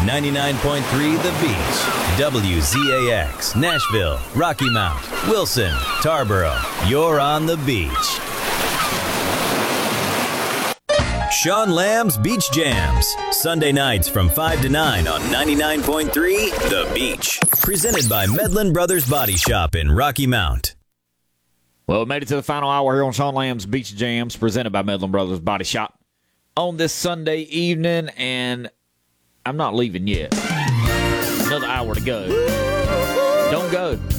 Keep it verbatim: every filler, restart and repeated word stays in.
ninety-nine point three The Beach, W Z A X, Nashville, Rocky Mount, Wilson, Tarboro. You're on the beach. Sean Lamb's Beach Jams, Sunday nights from five to nine on ninety-nine point three The Beach. Presented by Medlin Brothers Body Shop in Rocky Mount. Well, we made it to the final hour here on Sean Lamb's Beach Jams, presented by Medlin Brothers Body Shop on this Sunday evening, and I'm not leaving yet. Another hour to go. Don't go.